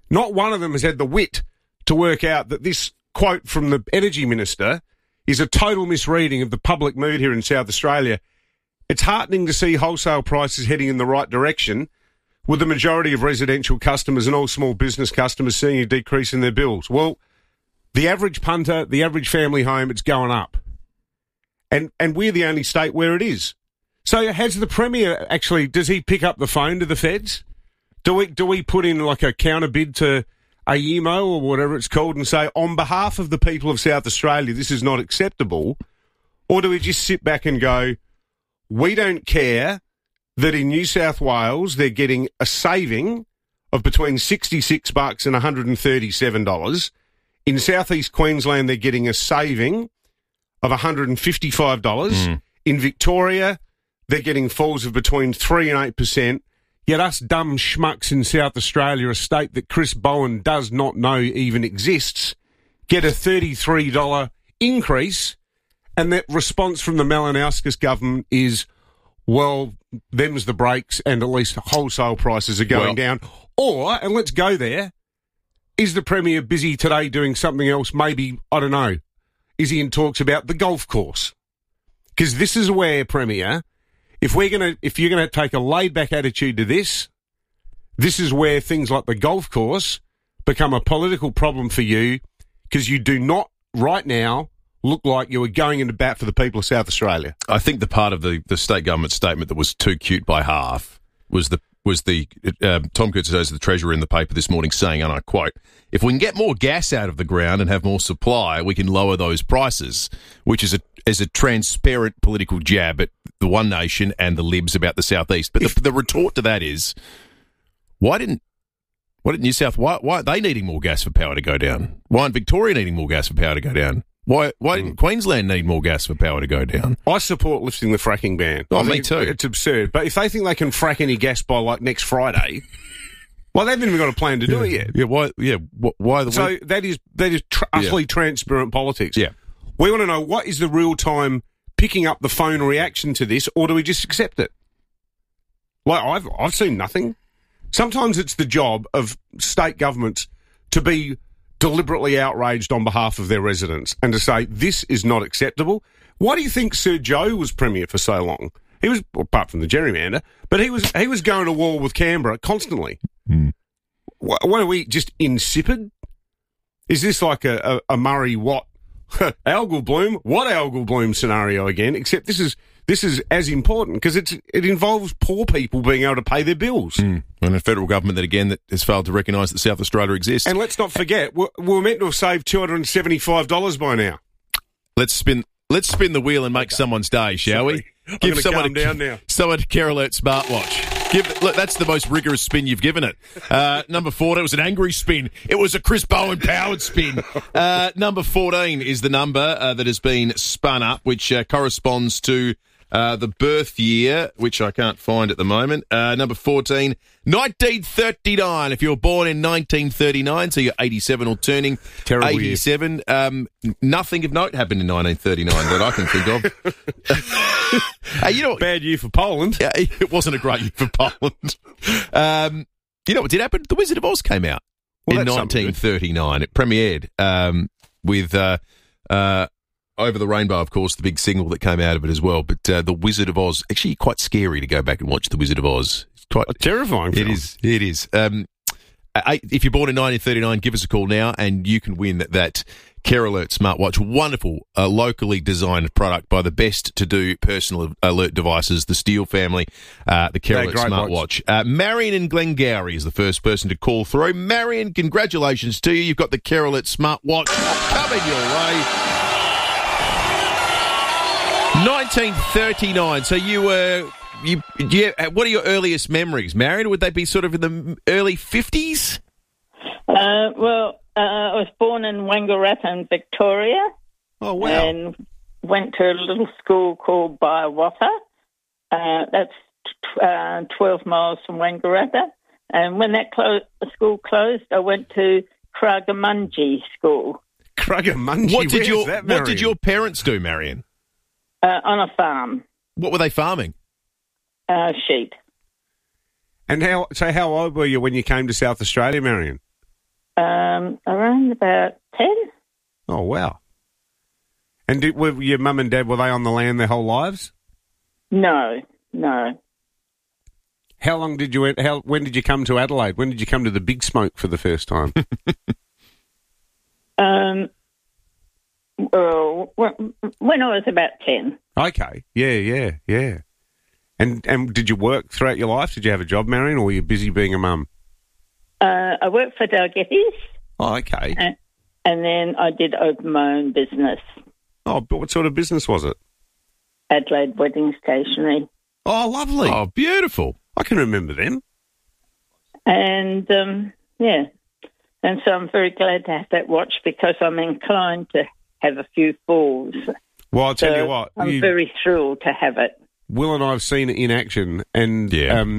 Not one of them has had the wit to work out that this quote from the Energy Minister is a total misreading of the public mood here in South Australia. It's heartening to see wholesale prices heading in the right direction, with the majority of residential customers and all small business customers seeing a decrease in their bills. Well, the average punter, the average family home, it's going up. And we're the only state where it is. So has the Premier actually, does he pick up the phone to the feds? Do we put in like a counter bid to AEMO or whatever it's called and say, on behalf of the people of South Australia, this is not acceptable? Or do we just sit back and go, we don't care that in New South Wales they're getting a saving of between $66 and $137. In southeast Queensland they're getting a saving of $155. In Victoria they're getting falls of between 3 and 8%. Yet us dumb schmucks in South Australia, a state that Chris Bowen does not know even exists, get a $33 increase, and that response from the Malinowskis government is, well, them's the breaks and at least wholesale prices are going down. Or, and let's go there, is the Premier busy today doing something else? Maybe, I don't know. Is he in talks about the golf course? Because this is where, Premier, if you're going to take a laid-back attitude to this is where things like the golf course become a political problem for you, because you do not, right now, look like you were going into bat for the people of South Australia. I think the part of the state government statement that was too cute by half was the Tom Kurtzis, the Treasurer, in the paper this morning saying, and I quote, "If we can get more gas out of the ground and have more supply, we can lower those prices," which is a transparent political jab at the One Nation and the Libs about the Southeast. But the retort to that is, why didn't why are they needing more gas for power to go down? Why aren't Victoria needing more gas for power to go down? Why didn't Queensland need more gas for power to go down? I support lifting the fracking ban. Oh, me too. It's absurd. But if they think they can frack any gas by like next Friday, well, they haven't even got a plan to do it yet. Yeah. Why? Yeah. Why? So that is utterly transparent politics. Yeah. We want to know, what is the real time picking up the phone reaction to this, or do we just accept it? Like I've seen nothing. Sometimes it's the job of state governments to be deliberately outraged on behalf of their residents and to say, this is not acceptable. Why do you think Sir Joe was Premier for so long? He was, apart from the gerrymander, but he was going to war with Canberra constantly. What are we, just insipid? Is this like a Murray Watt algal bloom scenario again? Except this is as important because it involves poor people being able to pay their bills. And a federal government that has failed to recognise that South Australia exists. And let's not forget, we're meant to have saved $275 by now. Let's spin the wheel and make someone's day, shall we? Give someone down now. Someone a Care Alert smartwatch. Look, that's the most rigorous spin you've given it. Number 14, it was an angry spin. It was a Chris Bowen powered spin. Number 14 is the number that has been spun up, which corresponds to the birth year, which I can't find at the moment. Number 14, 1939. If you were born in 1939, so you're 87 or turning Terrible 87. Nothing of note happened in 1939 that I can think of. You know, bad year for Poland. It wasn't a great year for Poland. You know what did happen? The Wizard of Oz came out in 1939. It premiered with Over the Rainbow, of course, the big single that came out of it as well. But The Wizard of Oz, actually quite scary to go back and watch The Wizard of Oz. It's quite terrifying film. It is. If you're born in 1939, give us a call now and you can win that Care Alert smartwatch. Wonderful, locally designed product by the best to do personal alert devices, the Steele family, the Care Alert smartwatch. Marion in Glengarry is the first person to call through. Marion, congratulations to you. You've got the Care Alert smartwatch coming your way. 1939. So what are your earliest memories, Marion? Would they be sort of in the early 50s? I was born in Wangaratta in Victoria. Oh, wow. And went to a little school called Bywater. That's 12 miles from Wangaratta. And when that school closed, I went to Kragamunji School. Kragamunji? What did your parents do, Marion? On a farm. What were they farming? Sheep. And how old were you when you came to South Australia, Marion? Around about 10. Oh, wow. And were your mum and dad, were they on the land their whole lives? No. How long did when did you come to Adelaide? When did you come to the Big Smoke for the first time? Well, when I was about 10. Okay. Yeah. And did you work throughout your life? Did you have a job, Marion, or were you busy being a mum? I worked for Dalgetty's. Oh, okay. And then I did open my own business. Oh, but what sort of business was it? Adelaide Wedding Stationery. Oh, lovely. Oh, beautiful. I can remember them. And, yeah. And so I'm very glad to have that watch because I'm inclined to have a few falls. Well, I'll tell you what. I'm very thrilled to have it. Will and I have seen it in action, and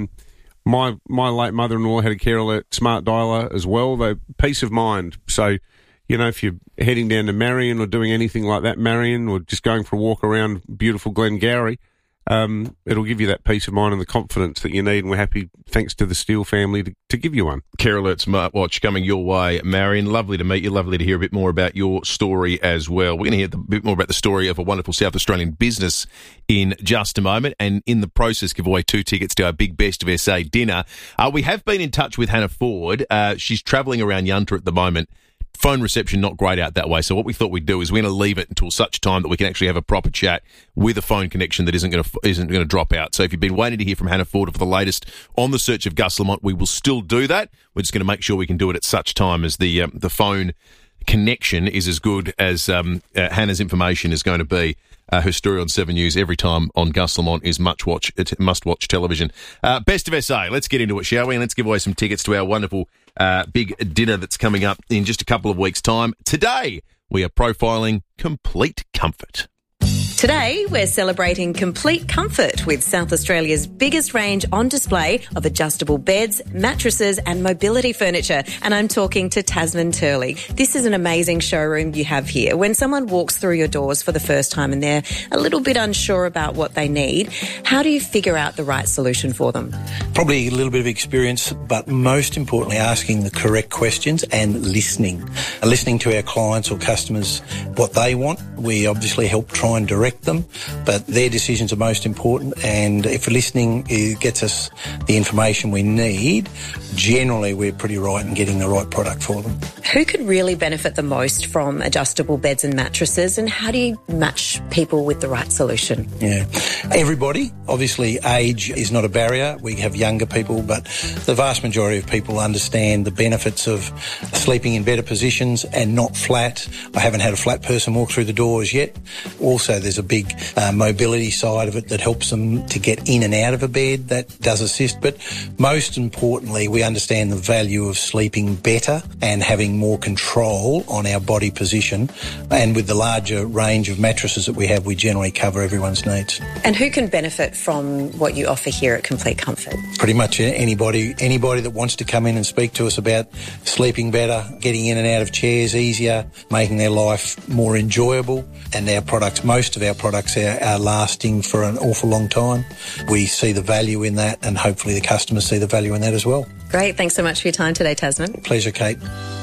my late mother-in-law had a Care Alert smart dialer as well. They peace of mind. So, you know, if you're heading down to Marion or doing anything like that, Marion, or just going for a walk around beautiful Glengarry, it'll give you that peace of mind and the confidence that you need, and we're happy, thanks to the Steele family, to give you one. Care Alert smartwatch coming your way, Marion. Lovely to meet you. Lovely to hear a bit more about your story as well. We're going to hear a bit more about the story of a wonderful South Australian business in just a moment, and in the process give away 2 tickets to our big Best of SA dinner. We have been in touch with Hannah Ford. She's travelling around Yunta at the moment. Phone reception not great out that way, so what we thought we'd do is we're going to leave it until such time that we can actually have a proper chat with a phone connection that isn't going to drop out. So if you've been waiting to hear from Hannah Ford for the latest on the search of Gus Lamont, we will still do that. We're just going to make sure we can do it at such time as the phone connection is as good as Hannah's information is going to be. Her story on 7 News every time on Gus Lamont is must-watch television. Best of SA, let's get into it, shall we? And let's give away some tickets to our wonderful big dinner that's coming up in just a couple of weeks' time. Today, we are profiling Complete Comfort. Today, we're celebrating complete comfort with South Australia's biggest range on display of adjustable beds, mattresses and mobility furniture. And I'm talking to Tasman Turley. This is an amazing showroom you have here. When someone walks through your doors for the first time and they're a little bit unsure about what they need, how do you figure out the right solution for them? Probably a little bit of experience, but most importantly, asking the correct questions and listening. Listening to our clients or customers, what they want. We obviously help try and direct them, but their decisions are most important, and if listening gets us the information we need, generally we're pretty right in getting the right product for them. Who could really benefit the most from adjustable beds and mattresses, and how do you match people with the right solution? Yeah, everybody. Obviously age is not a barrier. We have younger people, but the vast majority of people understand the benefits of sleeping in better positions and not flat. I haven't had a flat person walk through the doors yet. Also, there's a big mobility side of it that helps them to get in and out of a bed. That does assist. But most importantly, we understand the value of sleeping better and having more control on our body position. And with the larger range of mattresses that we have, we generally cover everyone's needs. And who can benefit from what you offer here at Complete Comfort? Pretty much anybody that wants to come in and speak to us about sleeping better, getting in and out of chairs easier, making their life more enjoyable. And our products, most of our products are lasting for an awful long time. We see the value in that, and hopefully the customers see the value in that as well. Great. Thanks so much for your time today, Tasman. Pleasure, Kate.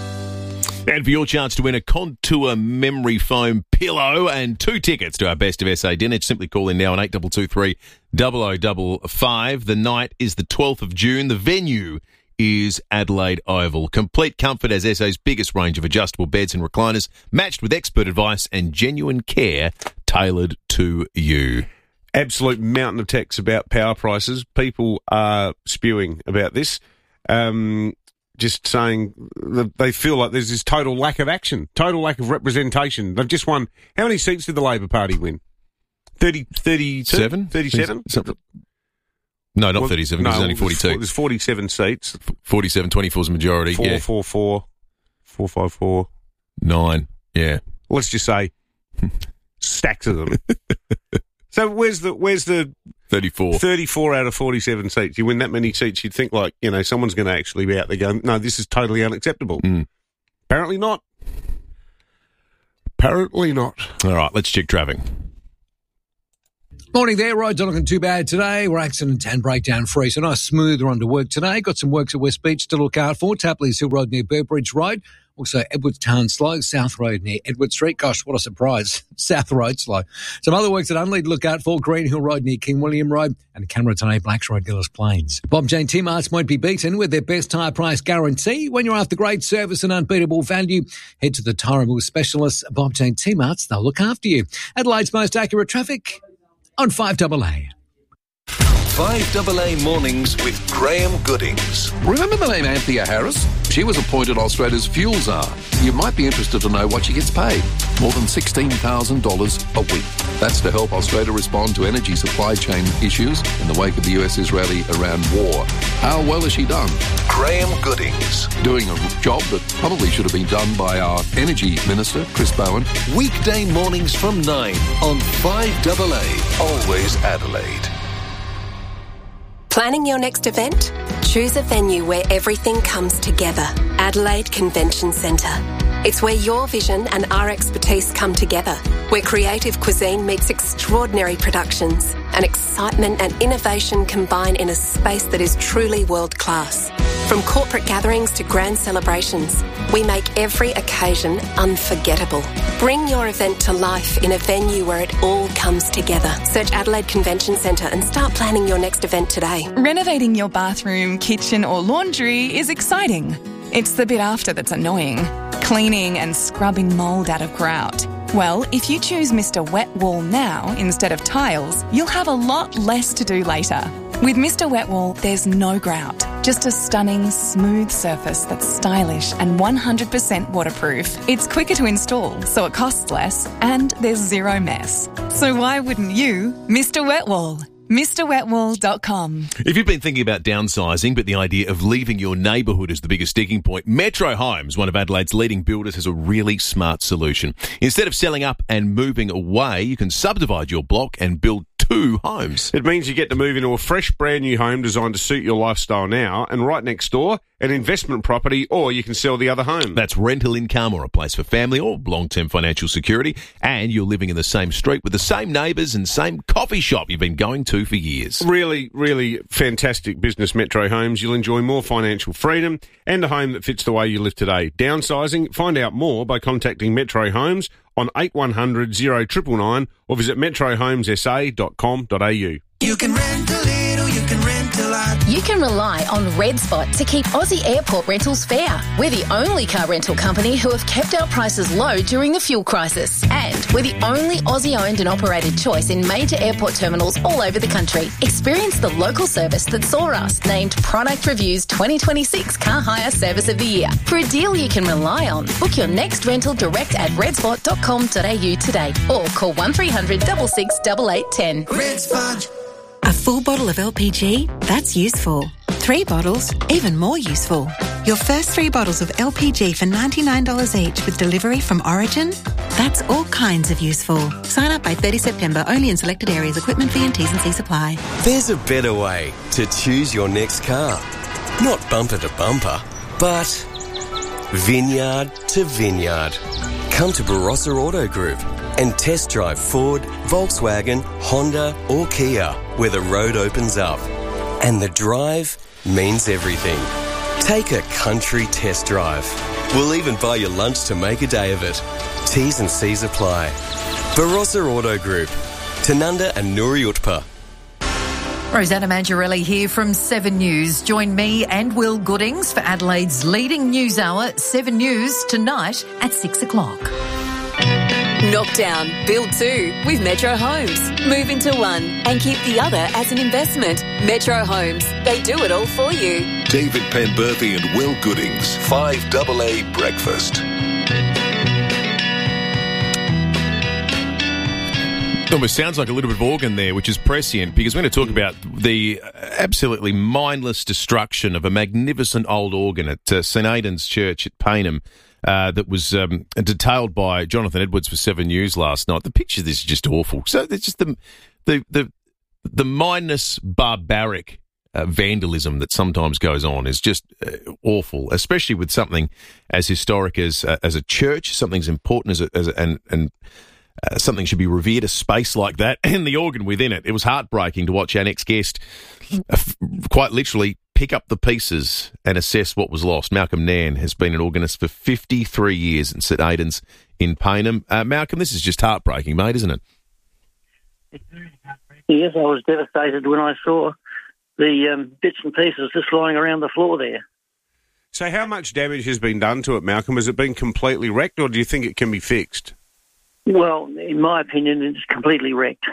And for your chance to win a Contour memory foam pillow and 2 tickets to our Best of SA dinner, simply call in now on 8223 0055. The night is the 12th of June. The venue is Adelaide Oval. Complete Comfort has SA's biggest range of adjustable beds and recliners, matched with expert advice and genuine care tailored to you. Absolute mountain of texts about power prices. People are spewing about this. Just saying that they feel like there's this total lack of action, total lack of representation. They've just won. How many seats did the Labor Party win? 37? 37? No, not 37, because there's only 42. There's 47 seats. 47, 24 is the majority. 444, 454. 9, yeah. Let's just say stacks of them. So where's the 34. 34 out of 47 seats. You win that many seats, you'd think like, you know, someone's going to actually be out there going, no, this is totally unacceptable. Apparently not. Apparently not. All right, let's check traffic. Morning there, roads not looking too bad today. We're accident and breakdown free, so nice smooth run to work today. Got some works at West Beach to look out for. Tapley's Hill Road near Burbridge Road. Also Edwards Town slow. South Road near Edward Street. Gosh, what a surprise. South Road slow. Some other works at Unley to look out for. Green Hill Road near King William Road. And Canberra today, Blacks Road, Gillis Plains. Bob Jane T-Marts won't be beaten with their best tyre price guarantee. When you're after great service and unbeatable value, head to the Tyre Mill specialists, Bob Jane T-Marts. They'll look after you. Adelaide's most accurate traffic on 5AA. 5AA Mornings with Graham Goodings. Remember the name Anthea Harris? She was appointed Australia's fuel czar. You might be interested to know what she gets paid. More than $16,000 a week. That's to help Australia respond to energy supply chain issues in the wake of the US-Israeli-Iran war. How well has she done? Graham Goodings. Doing a job that probably should have been done by our Energy Minister, Chris Bowen. Weekday mornings from 9 on 5AA. Always Adelaide. Planning your next event? Choose a venue where everything comes together. Adelaide Convention Centre. It's where your vision and our expertise come together, where creative cuisine meets extraordinary productions and excitement and innovation combine in a space that is truly world-class. From corporate gatherings to grand celebrations, we make every occasion unforgettable. Bring your event to life in a venue where it all comes together. Search Adelaide Convention Centre and start planning your next event today. Renovating your bathroom, kitchen or laundry is exciting. It's the bit after that's annoying. Cleaning and scrubbing mould out of grout. Well, if you choose Mr. Wet Wall now instead of tiles, you'll have a lot less to do later. With Mr. Wet Wall, there's no grout. Just a stunning, smooth surface that's stylish and 100% waterproof. It's quicker to install, so it costs less, and there's zero mess. So why wouldn't you, Mr. Wet Wall? MrWetWall.com. If you've been thinking about downsizing, but the idea of leaving your neighbourhood is the biggest sticking point, Metro Homes, one of Adelaide's leading builders, has a really smart solution. Instead of selling up and moving away, you can subdivide your block and build 2 homes. It means you get to move into a fresh, brand new home designed to suit your lifestyle now, and right next door, an investment property, or you can sell the other home. That's rental income or a place for family or long-term financial security, and you're living in the same street with the same neighbours and same coffee shop you've been going to for years. Really, really fantastic business, Metro Homes. You'll enjoy more financial freedom and a home that fits the way you live today. Downsizing? Find out more by contacting Metro Homes on 8100 0999 or visit metrohomessa.com.au. You can rent a little, you can rent a lot. You can rely on Red Spot to keep Aussie airport rentals fair. We're the only car rental company who have kept our prices low during the fuel crisis. And we're the only Aussie-owned and operated choice in major airport terminals all over the country. Experience the local service that saw us named Product Review's 2026 Car Hire Service of the Year. For a deal you can rely on, book your next rental direct at redspot.com.au today or call 1300 66 8810. Red Spot. A full bottle of LPG? That's useful. 3 bottles? Even more useful. Your first 3 bottles of LPG for $99 each with delivery from Origin? That's all kinds of useful. Sign up by 30 September only in selected areas. Equipment fee and T's and C's apply. There's a better way to choose your next car. Not bumper to bumper, but vineyard to vineyard. Come to Barossa Auto Group and test drive Ford, Volkswagen, Honda or Kia, where the road opens up. And the drive means everything. Take a country test drive. We'll even buy you lunch to make a day of it. T's and C's apply. Barossa Auto Group, Tanunda and Nuri Utpa. Rosanna Mangiarelli here from 7 News. Join me and Will Goodings for Adelaide's leading news hour, 7 News, tonight at 6 o'clock. Knockdown, build 2 with Metro Homes. Move into one and keep the other as an investment. Metro Homes, they do it all for you. David Penberthy and Will Goodings, 5AA Breakfast. Almost sounds like a little bit of organ there, which is prescient, because we're going to talk about the absolutely mindless destruction of a magnificent old organ at St Aidan's Church at Payneham that was detailed by Jonathan Edwards for 7 News last night. The picture of this is just awful. So it's just the mindless, barbaric vandalism that sometimes goes on is just awful, especially with something as historic as a church, something as important something should be revered, a space like that, and the organ within it. It was heartbreaking to watch our next guest quite literally pick up the pieces and assess what was lost. Malcolm Nairn has been an organist for 53 years in St Aidan's in Payneham. Malcolm, this is just heartbreaking, mate, isn't it? Yes, I was devastated when I saw the bits and pieces just lying around the floor there. So how much damage has been done to it, Malcolm? Has it been completely wrecked, or do you think it can be fixed? Well, in my opinion, it's completely wrecked.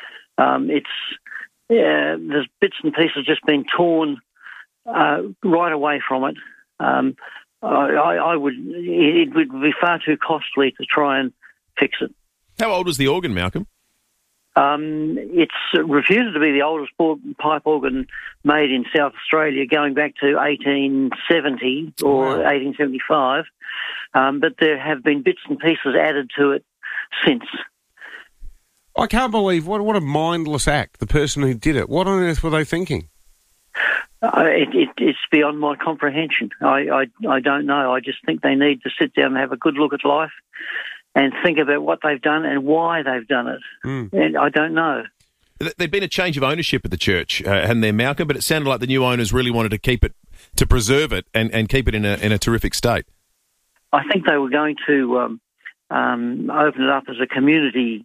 There's bits and pieces just been torn right away from it. It would be far too costly to try and fix it. How old was the organ, Malcolm? It's reputed to be the oldest pipe organ made in South Australia, going back to 1870 or 1875. But there have been bits and pieces added to it since. I can't believe what a mindless act, the person who did it. What on earth were they thinking? It's beyond my comprehension. I don't know. I just think they need to sit down and have a good look at life and think about what they've done and why they've done it. And I don't know. There'd been a change of ownership at the church, hadn't there, Malcolm? But it sounded like the new owners really wanted to keep it, to preserve it and keep it in a terrific state. I think they were going to open it up as a community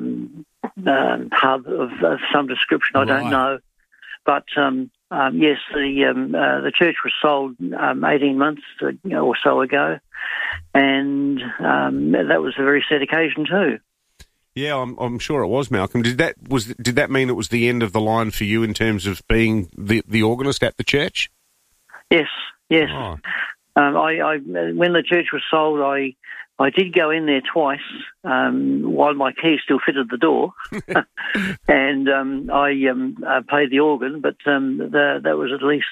hub of some description. I don't know. But yes, the church was sold 18 months or so ago, and that was a very sad occasion too. Yeah, I'm sure it was, Malcolm. Did that mean it was the end of the line for you in terms of being the organist at the church? Yes. Oh. I when the church was sold, I did go in there twice while my key still fitted the door, and I played the organ, but that was at least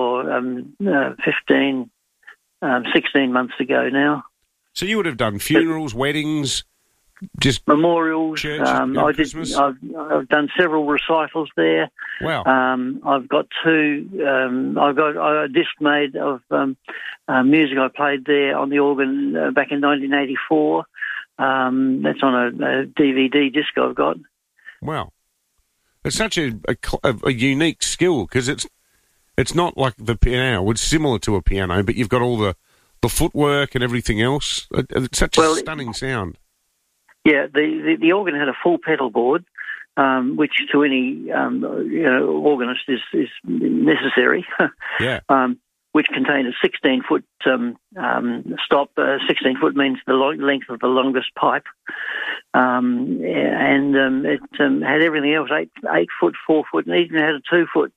16 months ago now. So you would have done funerals, weddings, just memorials. Christmas? I've done several recitals there. Wow. I've got I've got a disc made of music I played there on the organ back in 1984. That's on a DVD disc I've got. Wow. It's such a unique skill, because it's not like the piano. It's similar to a piano, but you've got all the footwork and everything else. It's such a stunning sound. Yeah, the organ had a full pedal board, which to any organist is necessary. Yeah. Which contained a 16-foot stop. 16 foot means the length of the longest pipe, and it had everything else: 8 foot, 4 foot, and even had a 2 foot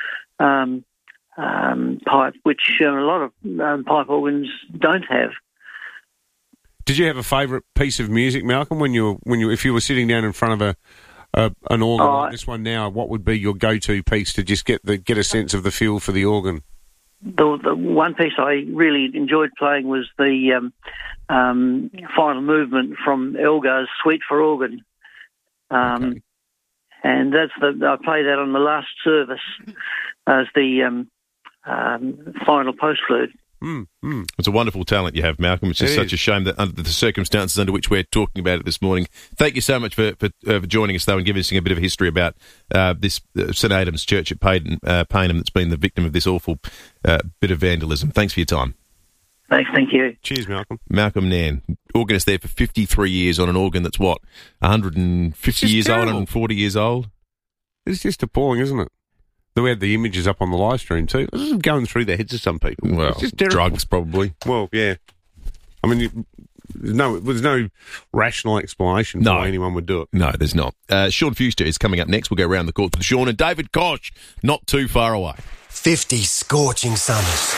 pipe, which a lot of pipe organs don't have. Did you have a favourite piece of music, Malcolm, if you were sitting down in front of an organ like this one now? What would be your go-to piece to just get a sense of the feel for the organ? The one piece I really enjoyed playing was the final movement from Elgar's Suite for Organ, and that's I played that on the last service as the final postlude. It's a wonderful talent you have, Malcolm. It's just such a shame that under the circumstances under which we're talking about it this morning. Thank you so much for joining us, though, and giving us a bit of a history about this St Aidan's Church at Payneham that's been the victim of this awful bit of vandalism. Thanks for your time. Thank you. Cheers, Malcolm. Malcolm Nairn, organist there for 53 years on an organ that's, 150 years terrible. old, 140 years old? It's just appalling, isn't it? We had the images up on the live stream too. This is going through the heads of some people. Well, it's just terrible. Drugs probably. Well, yeah. I mean, there's no rational explanation for why anyone would do it. No, there's not. Sean Fuster is coming up next. We'll go around the court with Sean and David Koch, not too far away. 50 scorching summers,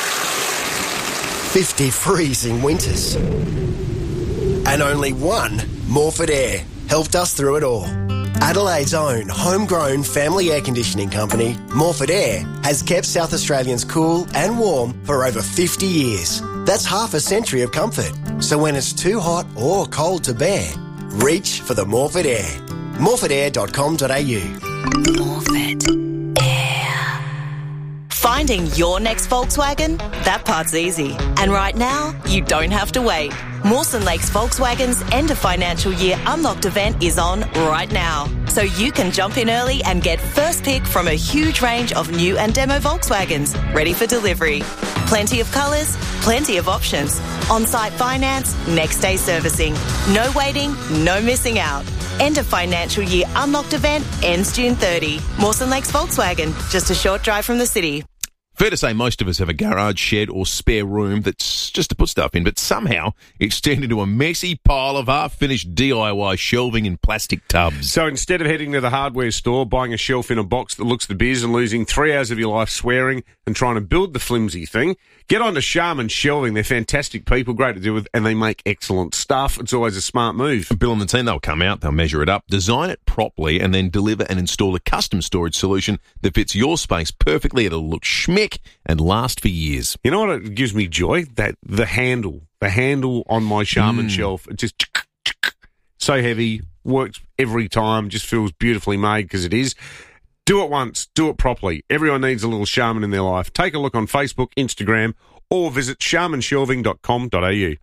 50 freezing winters, and only one Morford Air helped us through it all. Adelaide's own homegrown family air conditioning company, Morford Air, has kept South Australians cool and warm for over 50 years. That's half a century of comfort. So when it's too hot or cold to bear, reach for the Morford Air. morfordair.com.au. Morford Air. Finding your next Volkswagen? That part's easy. And right now, you don't have to wait. Mawson Lakes Volkswagen's end of financial year Unlocked event is on right now. So you can jump in early and get first pick from a huge range of new and demo Volkswagens ready for delivery. Plenty of colours, plenty of options. On-site finance, next day servicing. No waiting, no missing out. End of financial year Unlocked event ends June 30. Mawson Lakes Volkswagen, just a short drive from the city. Fair to say most of us have a garage, shed or spare room that's just to put stuff in, but somehow it's turned into a messy pile of half-finished DIY shelving in plastic tubs. So instead of heading to the hardware store, buying a shelf in a box that looks the biz and losing 3 hours of your life swearing and trying to build the flimsy thing, get on to Sharman Shelving. They're fantastic people, great to deal with, and they make excellent stuff. It's always a smart move. Bill and the team, they'll come out, they'll measure it up, design it properly, and then deliver and install a custom storage solution that fits your space perfectly. It'll look schmick and last for years. You know what it gives me joy? That the handle on my Sharman shelf, it just so heavy, works every time, just feels beautifully made because it is. Do it once, do it properly. Everyone needs a little Sharman in their life. Take a look on Facebook, Instagram, or visit sharmanshelving.com.au.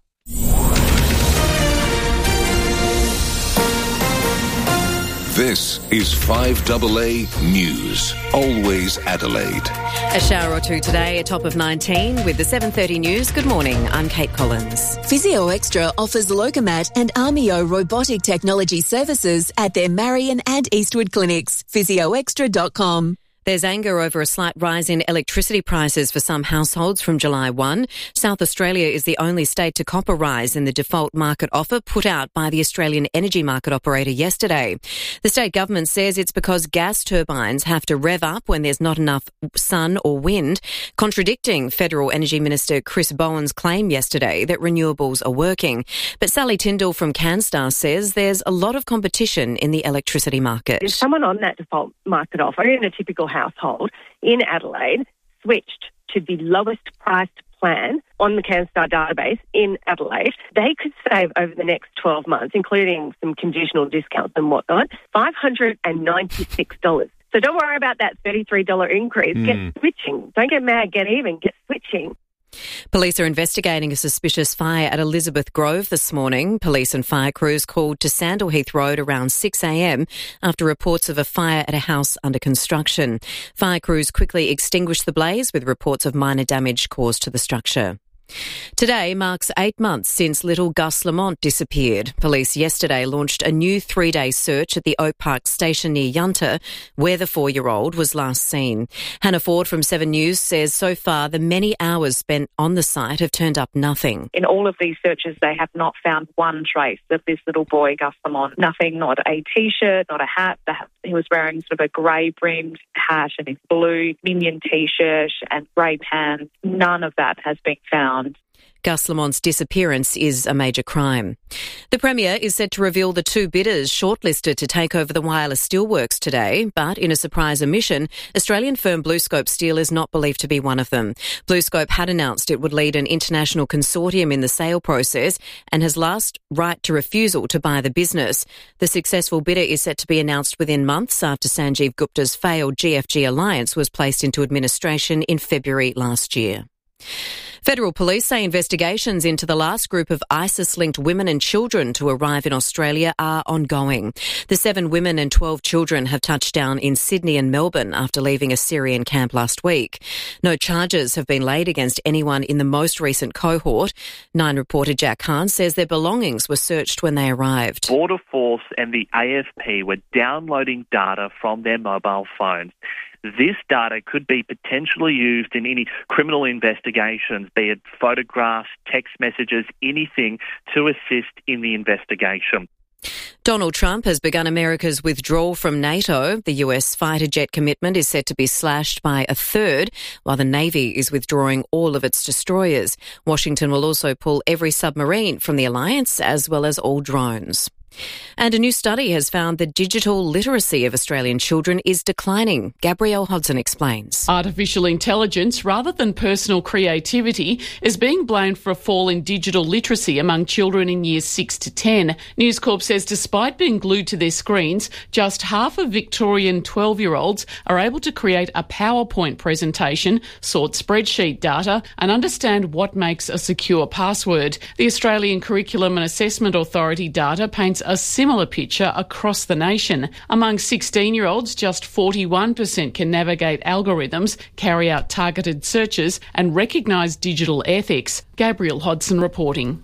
This is 5AA News. Always Adelaide. A shower or two today, a top of 19 with the 7:30 news. Good morning, I'm Kate Collins. Physio Extra offers Logomat and Armio robotic technology services at their Marion and Eastwood clinics. physioextra.com. There's anger over a slight rise in electricity prices for some households from July 1. South Australia is the only state to cop a rise in the default market offer put out by the Australian energy market operator yesterday. The state government says it's because gas turbines have to rev up when there's not enough sun or wind, contradicting Federal Energy Minister Chris Bowen's claim yesterday that renewables are working. But Sally Tyndall from CanStar says there's a lot of competition in the electricity market. If someone on that default market offer in a typical household in Adelaide switched to the lowest priced plan on the CanStar database in Adelaide, they could save over the next 12 months, including some conditional discounts and whatnot, $596. So don't worry about that $33 increase. Get switching. Don't get mad, get even, get switching. Police are investigating a suspicious fire at Elizabeth Grove this morning. Police and fire crews called to Sandalheath Road around 6 a.m. after reports of a fire at a house under construction. Fire crews quickly extinguished the blaze with reports of minor damage caused to the structure. Today marks 8 months since little Gus Lamont disappeared. Police yesterday launched a new 3-day search at the Oak Park station near Yunta, where the 4-year-old was last seen. Hannah Ford from 7 News says so far the many hours spent on the site have turned up nothing. In all of these searches, they have not found one trace of this little boy, Gus Lamont. Nothing, not a T-shirt, not a hat. He was wearing sort of a grey-brimmed hat and his blue Minion T-shirt and grey pants. None of that has been found. Gus Lamont's disappearance is a major crime. The Premier is set to reveal the 2 bidders shortlisted to take over the Wireless Steelworks today, but in a surprise omission, Australian firm BlueScope Steel is not believed to be one of them. BlueScope had announced it would lead an international consortium in the sale process and has last right to refusal to buy the business. The successful bidder is set to be announced within months after Sanjeev Gupta's failed GFG alliance was placed into administration in February last year. Federal police say investigations into the last group of ISIS-linked women and children to arrive in Australia are ongoing. The 7 women and 12 children have touched down in Sydney and Melbourne after leaving a Syrian camp last week. No charges have been laid against anyone in the most recent cohort. 9 reporter Jack Hahn says their belongings were searched when they arrived. Border Force and the AFP were downloading data from their mobile phones. This data could be potentially used in any criminal investigations, be it photographs, text messages, anything to assist in the investigation. Donald Trump has begun America's withdrawal from NATO. The US fighter jet commitment is set to be slashed by a third, while the Navy is withdrawing all of its destroyers. Washington will also pull every submarine from the alliance, as well as all drones. And a new study has found the digital literacy of Australian children is declining. Gabrielle Hodson explains. Artificial intelligence, rather than personal creativity, is being blamed for a fall in digital literacy among children in years 6 to 10. News Corp says despite being glued to their screens, just half of Victorian 12-year-olds are able to create a PowerPoint presentation, sort spreadsheet data and understand what makes a secure password. The Australian Curriculum and Assessment Authority data paints a similar picture across the nation. Among 16-year-olds, just 41% can navigate algorithms, carry out targeted searches and recognise digital ethics. Gabrielle Hodson reporting.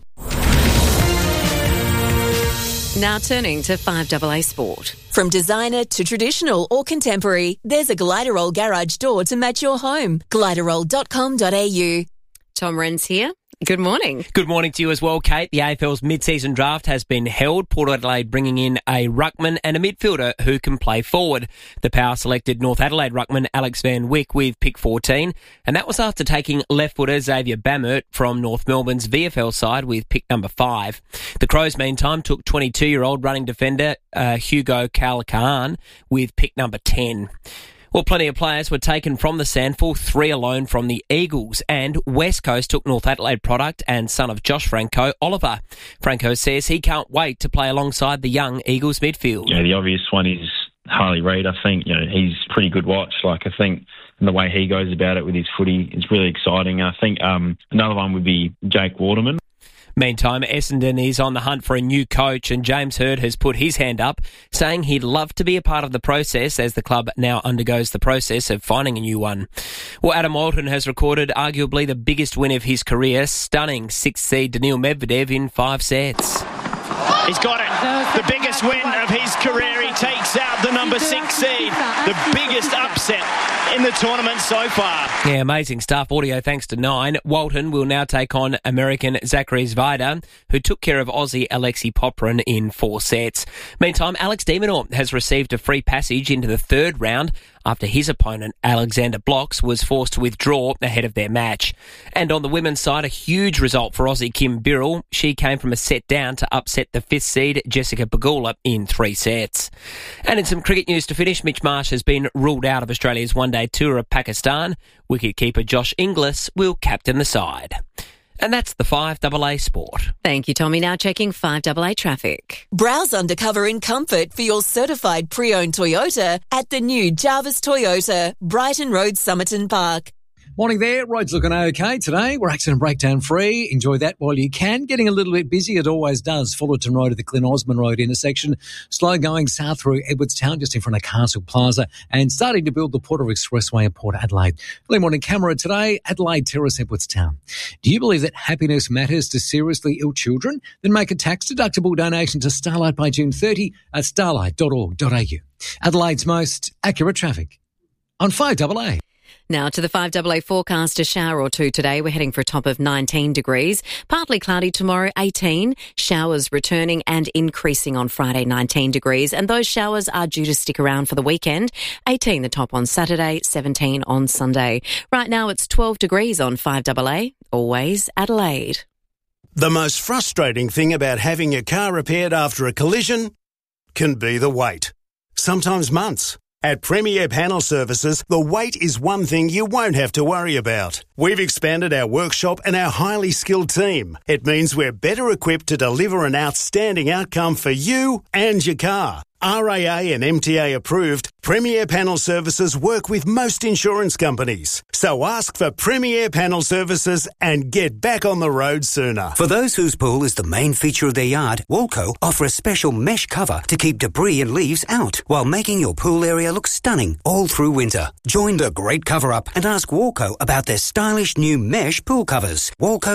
Now turning to 5AA Sport. From designer to traditional or contemporary, there's a Gliderol garage door to match your home. Gliderol.com.au. Tom Wren's here. Good morning. Good morning to you as well, Kate. The AFL's mid-season draft has been held. Port Adelaide bringing in a ruckman and a midfielder who can play forward. The Power selected North Adelaide ruckman Alex Van Wyk with pick 14, and that was after taking left-footer Xavier Bammert from North Melbourne's VFL side with pick number 5. The Crows, meantime, took 22-year-old running defender Hugo Calacan with pick number 10. Well, plenty of players were taken from the SANFL, 3 alone from the Eagles, and West Coast took North Adelaide product and son of Josh Franco, Oliver. Franco says he can't wait to play alongside the young Eagles midfield. The obvious one is Harley Reid. I think, he's pretty good watch. I think and the way he goes about it with his footy is really exciting. I think another one would be Jake Waterman. Meantime, Essendon is on the hunt for a new coach, and James Hird has put his hand up, saying he'd love to be a part of the process as the club now undergoes the process of finding a new one. Well, Adam Walton has recorded arguably the biggest win of his career, stunning 6th seed Daniil Medvedev in 5 sets. He's got it. The biggest win of his career. He takes out the number 6 seed. The biggest upset in the tournament so far. Yeah, amazing stuff. Audio thanks to 9. Walton will now take on American Zachary Zvaida, who took care of Aussie Alexei Popyrin in 4 sets. Meantime, Alex de Minaur has received a free passage into the 3rd round after his opponent, Alexander Blocks, was forced to withdraw ahead of their match. And on the women's side, a huge result for Aussie Kim Birrell. She came from a set down to upset the 5th seed Jessica Pegula in 3 sets. And in some cricket news to finish, Mitch Marsh has been ruled out of Australia's one-day tour of Pakistan. Wicketkeeper Josh Inglis will captain the side. And that's the 5AA Sport. Thank you, Tommy. Now checking 5AA traffic. Browse undercover in comfort for your certified pre-owned Toyota at the new Jarvis Toyota, Brighton Road, Somerton Park. Morning there. Roads looking okay today. We're accident breakdown free. Enjoy that while you can. Getting a little bit busy. It always does. Fullerton Road at the Glen Osmond Road intersection. Slow going south through Edwardstown just in front of Castle Plaza and starting to build the Porter Expressway in Port Adelaide. Early morning camera today, Adelaide Terrace, Edwardstown. Do you believe that happiness matters to seriously ill children? Then make a tax-deductible donation to Starlight by June 30 at starlight.org.au. Adelaide's most accurate traffic on 5AA. Now to the 5AA forecast, a shower or two today. We're heading for a top of 19 degrees. Partly cloudy tomorrow, 18. Showers returning and increasing on Friday, 19 degrees. And those showers are due to stick around for the weekend. 18 the top on Saturday, 17 on Sunday. Right now it's 12 degrees on 5AA. Always Adelaide. The most frustrating thing about having your car repaired after a collision can be the wait. Sometimes months. At Premier Panel Services, the wait is one thing you won't have to worry about. We've expanded our workshop and our highly skilled team. It means we're better equipped to deliver an outstanding outcome for you and your car. RAA and MTA approved, Premier Panel Services work with most insurance companies. So ask for Premier Panel Services and get back on the road sooner. For those whose pool is the main feature of their yard, Walco offer a special mesh cover to keep debris and leaves out while making your pool area look stunning all through winter. Join the great cover-up and ask Walco about their stylish new mesh pool covers.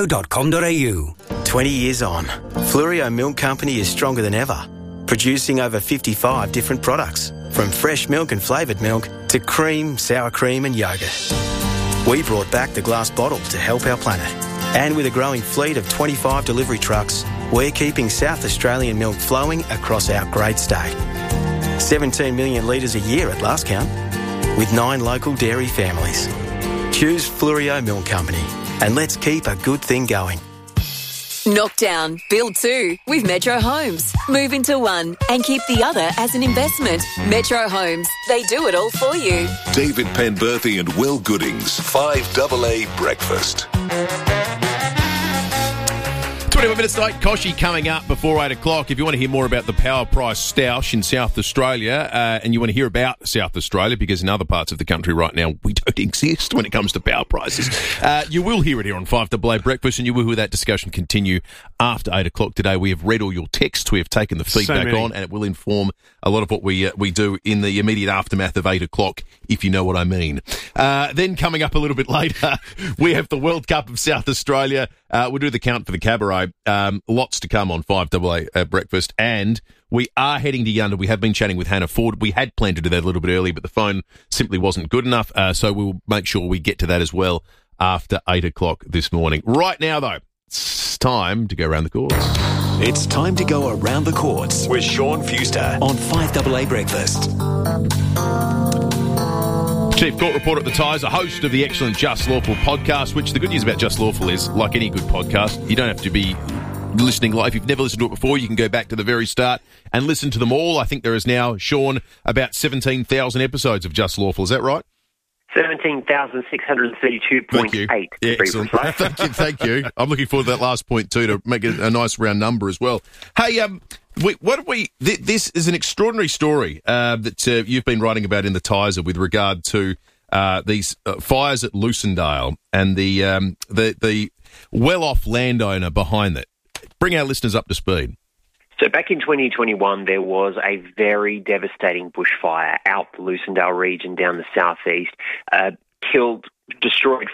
Walco.com.au. 20 years on, Fluorio Milk Company is stronger than ever, producing over 55 different products, from fresh milk and flavoured milk to cream, sour cream and yoghurt. We brought back the glass bottle to help our planet. And with a growing fleet of 25 delivery trucks, we're keeping South Australian milk flowing across our great state. 17 million litres a year at last count, with 9 local dairy families. Choose Fluorio Milk Company, and let's keep a good thing going. Knock down, build two with Metro Homes. Move into one and keep the other as an investment. Metro Homes, they do it all for you. David Penberthy and Will Goodings, 5AA Breakfast. 21 minutes late, Koshy coming up before 8 o'clock. If you want to hear more about the power price stoush in South Australia, and you want to hear about South Australia, because in other parts of the country right now, we don't exist when it comes to power prices, you will hear it here on 5AA Breakfast, and you will hear that discussion continue after 8 o'clock today. We have read all your texts, we have taken the feedback on, and it will inform a lot of what we do in the immediate aftermath of 8 o'clock, if you know what I mean. Then coming up a little bit later, we have the World Cup of South Australia. We'll do the count for the cabaret. Lots to come on 5AA Breakfast, and we are heading to Yunda. We have been chatting with Hannah Ford. We had planned to do that a little bit early, but the phone simply wasn't good enough, so we'll make sure we get to that as well after 8 o'clock this morning. Right now, though, it's time to go around the courts. It's time to go around the courts with Sean Fuster on 5AA Breakfast. Chief Court Reporter at the Times, a host of the excellent Just Lawful podcast, which the good news about Just Lawful is, like any good podcast, you don't have to be listening live. If you've never listened to it before, you can go back to the very start and listen to them all. I think there is now, Sean, about 17,000 episodes of Just Lawful. Is that right? 17,632.8. Yeah, excellent. Thank you. I'm looking forward to that last point too, to make a nice round number as well. Hey, this is an extraordinary story that you've been writing about in the Tizer with regard to these fires at Lucindale and the well-off landowner behind that. Bring our listeners up to speed. So back in 2021, there was a very devastating bushfire out the Lucindale region down the southeast, destroyed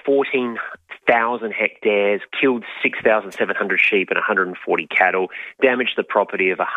14,000 hectares, killed 6,700 sheep and 140 cattle, damaged the property of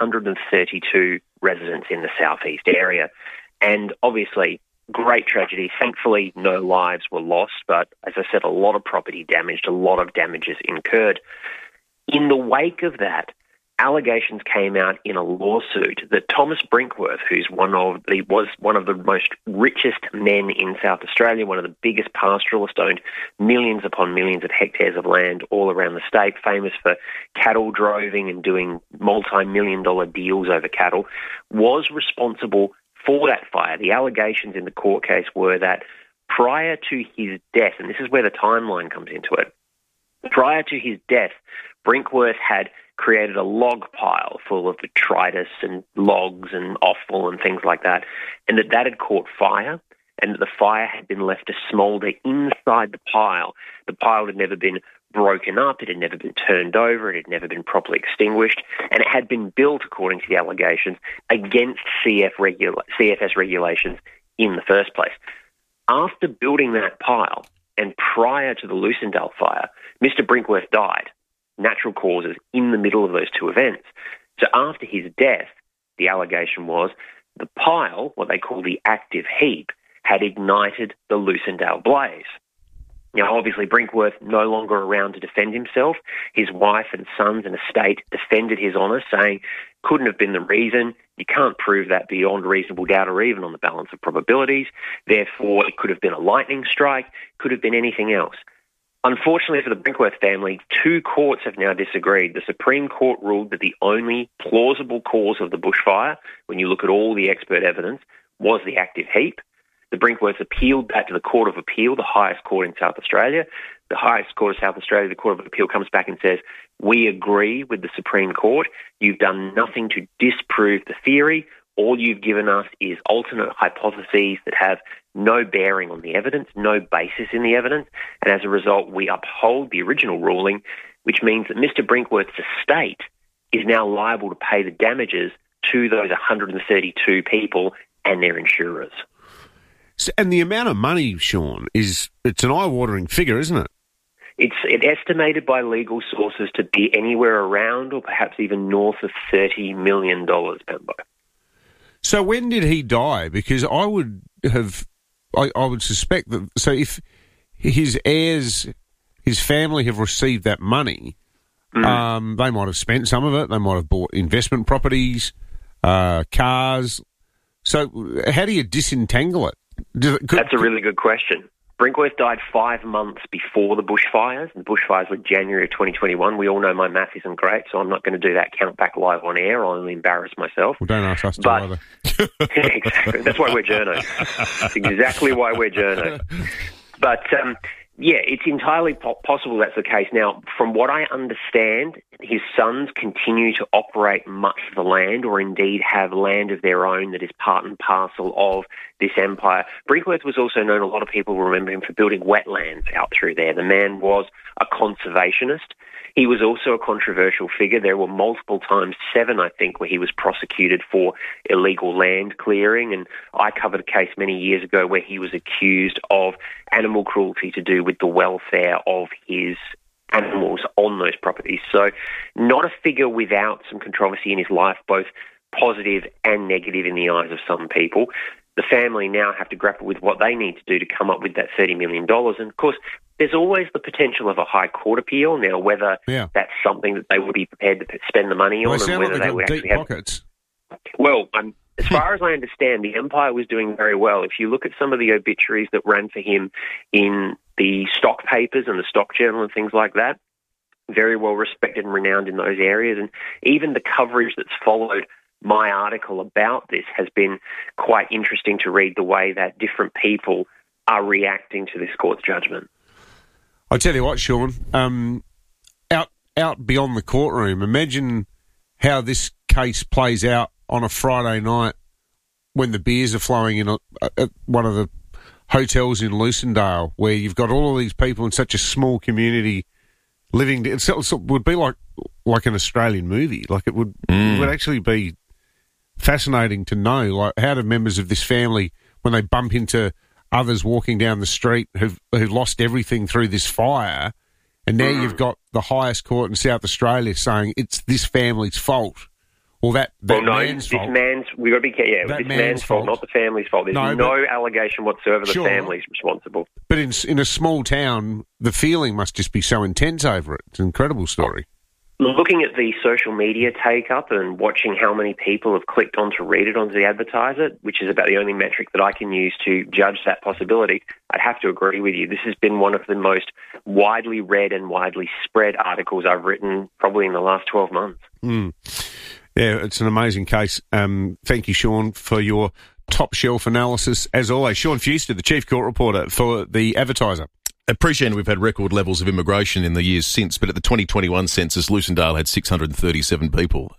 132 residents in the southeast area. And obviously, great tragedy. Thankfully, no lives were lost, but as I said, a lot of property damaged, a lot of damages incurred. In the wake of that, allegations came out in a lawsuit that Thomas Brinkworth, who's was one of the most richest men in South Australia, one of the biggest pastoralists, owned millions upon millions of hectares of land all around the state, famous for cattle droving and doing multi-million-dollar deals over cattle, was responsible for that fire. The allegations in the court case were that prior to his death, and this is where the timeline comes into it, prior to his death, Brinkworth had created a log pile full of detritus and logs and offal and things like that, and that had caught fire, and that the fire had been left to smoulder inside the pile. The pile had never been broken up, it had never been turned over, it had never been properly extinguished, and it had been built, according to the allegations, against CFS regulations in the first place. After building that pile, and prior to the Lucindale fire, Mr. Brinkworth died. Natural causes in the middle of those two events. So after his death, the allegation was the pile, what they call the active heap, had ignited the Lucindale blaze. Now, obviously, Brinkworth no longer around to defend himself. His wife and sons and estate defended his honour, saying, couldn't have been the reason. You can't prove that beyond reasonable doubt or even on the balance of probabilities. Therefore, it could have been a lightning strike, could have been anything else. Unfortunately for the Brinkworth family, two courts have now disagreed. The Supreme Court ruled that the only plausible cause of the bushfire, when you look at all the expert evidence, was the active heap. The Brinkworths appealed that to the Court of Appeal, the highest court in South Australia. The highest court of South Australia, the Court of Appeal, comes back and says, we agree with the Supreme Court. You've done nothing to disprove the theory. All you've given us is alternate hypotheses that have no bearing on the evidence, no basis in the evidence, and as a result, we uphold the original ruling, which means that Mr. Brinkworth's estate is now liable to pay the damages to those 132 people and their insurers. And the amount of money, Sean, it's an eye-watering figure, isn't it? It's estimated by legal sources to be anywhere around or perhaps even north of $30 million, Bambo. So when did he die? Because I would suspect that, so if his heirs, his family have received that money, they might have spent some of it, they might have bought investment properties, cars. So how do you disentangle it? That's a really good question. Brinkworth died 5 months before the bushfires. The bushfires were January of 2021. We all know my math isn't great, so I'm not going to do that count back live on air. I'll only embarrass myself. Well, don't ask us to either. Exactly. That's why we're journos. That's exactly why we're journos. But, yeah, it's entirely possible that's the case. Now, from what I understand, his sons continue to operate much of the land, or indeed have land of their own that is part and parcel of this empire. Brinkworth was also known, a lot of people remember him for building wetlands out through there. The man was a conservationist. He was also a controversial figure. There were multiple times, 7, I think, where he was prosecuted for illegal land clearing. And I covered a case many years ago where he was accused of animal cruelty to do with the welfare of his animals on those properties. So not a figure without some controversy in his life, both positive and negative in the eyes of some people. The family now have to grapple with what they need to do to come up with that $30 million. And, of course, there's always the potential of a high court appeal. Now, whether that's something that they would be prepared to spend the money on, and whether they would actually have pockets. Well, as far as I understand, the Empire was doing very well. If you look at some of the obituaries that ran for him in the stock papers and the stock journal and things like that, very well respected and renowned in those areas. And even the coverage that's followed my article about this has been quite interesting to read, the way that different people are reacting to this court's judgment. I tell you what, Sean, out beyond the courtroom, imagine how this case plays out on a Friday night when the beers are flowing in at one of the hotels in Lucindale, where you've got all of these people in such a small community living. It would be like an Australian movie. Like it would actually be fascinating to know, like, how do members of this family, when they bump into others walking down the street who've lost everything through this fire, and now you've got the highest court in South Australia saying it's this family's fault. Well, man's fault. We've got to be careful. Yeah, this man's fault, not the family's fault. There's no allegation whatsoever the family's responsible. But in a small town, the feeling must just be so intense over it. It's an incredible story. Looking at the social media take-up and watching how many people have clicked on to read it onto the advertiser, which is about the only metric that I can use to judge that possibility, I'd have to agree with you. This has been one of the most widely read and widely spread articles I've written probably in the last 12 months. Yeah, it's an amazing case. Thank you, Sean, for your top-shelf analysis. As always, Sean Fewster, the Chief Court Reporter for The Advertiser. Appreciate we've had record levels of immigration in the years since, but at the 2021 census, Lucindale had 637 people.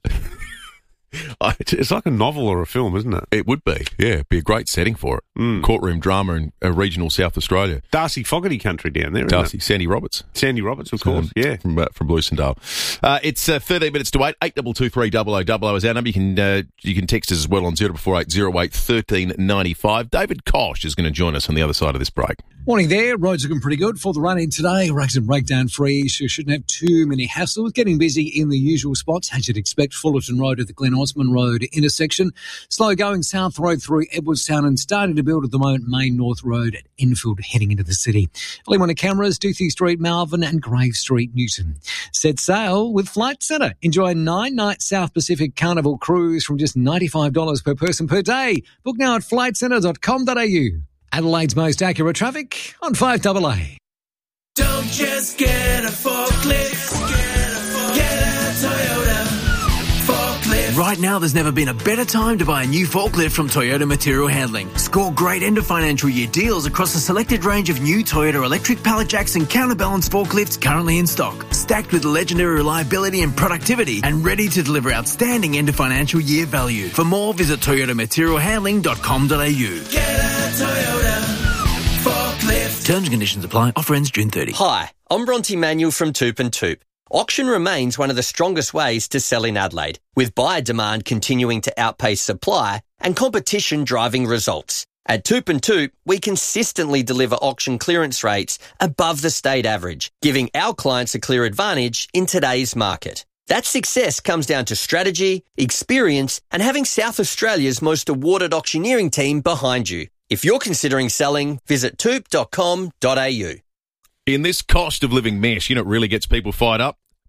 It's like a novel or a film, isn't it? It would be, yeah. It'd be a great setting for it. Courtroom drama in regional South Australia. Darcy Fogarty country down there, isn't it? Sandy Roberts. Sandy Roberts, of course, yeah. From Lucindale. It's 13 minutes to 8. 8223 0000 is our number. You can text us as well on 0448 08 1395. David Kosh is going to join us on the other side of this break. Morning there. Roads looking pretty good for the run-in today. Accident breakdown free, so you shouldn't have too many hassles. Getting busy in the usual spots, as you'd expect. Fullerton Road at the Glen Osmond Road intersection. Slow going South Road through Edwardstown and starting to build at the moment Main North Road at Enfield heading into the city. Early morning cameras, Duthie Street, Malvern and Grave Street, Newton. Set sail with Flight Centre. Enjoy a 9-night South Pacific Carnival cruise from just $95 per person per day. Book now at flightcentre.com.au. Adelaide's most accurate traffic on 5AA. Don't just get a forklift, get a Toyota forklift. Right now, there's never been a better time to buy a new forklift from Toyota Material Handling. Score great end of financial year deals across a selected range of new Toyota electric pallet jacks and counterbalance forklifts currently in stock, stacked with legendary reliability and productivity and ready to deliver outstanding end of financial year value. For more, visit toyotamaterialhandling.com.au. Get a Toyota forklift. Terms and conditions apply. Offer ends June 30. Hi, I'm Bronte Manuel from Toop and Toop. Auction remains one of the strongest ways to sell in Adelaide, with buyer demand continuing to outpace supply and competition driving results. At Toop and Toop, we consistently deliver auction clearance rates above the state average, giving our clients a clear advantage in today's market. That success comes down to strategy, experience, and having South Australia's most awarded auctioneering team behind you. If you're considering selling, visit toop.com.au. In this cost of living mess, you know what really gets people fired up?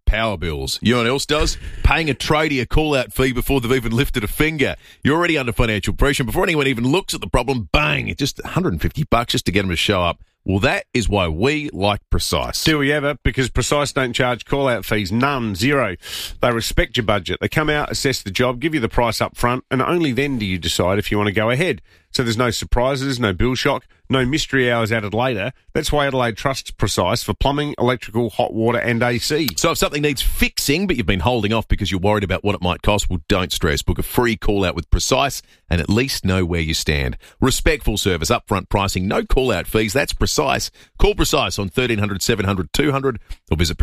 power bills. You know what else does? Paying a tradie a call-out fee before they've even lifted a finger. You're already under financial pressure. Before anyone even looks at the problem, bang, it's just $150 just to get them to show up. Well, that is why we like Precise. Do we ever? Because Precise don't charge call-out fees. None. Zero. They respect your budget. They come out, assess the job, give you the price up front, and only then do you decide if you want to go ahead. So there's no surprises, no bill shock, no mystery hours added later. That's why Adelaide trusts Precise for plumbing, electrical, hot water and AC. So if something needs fixing but you've been holding off because you're worried about what it might cost, well, don't stress. Book a free call-out with Precise and at least know where you stand. Respectful service, upfront pricing, no call-out fees. That's Precise. Call Precise on 1300 700 200 or visit